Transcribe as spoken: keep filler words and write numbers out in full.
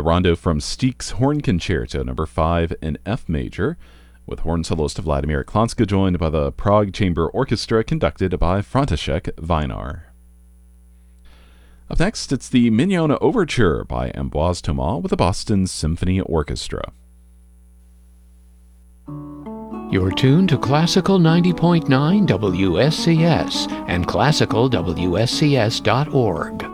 the Rondo from Steke's Horn Concerto number five in F major, with horn soloist Vladimir Klonska joined by the Prague Chamber Orchestra conducted by František Vajnar. Up next, it's the Mignon Overture by Ambroise Thomas with the Boston Symphony Orchestra. You're tuned to Classical ninety point nine W S C S and classical W S C S dot org.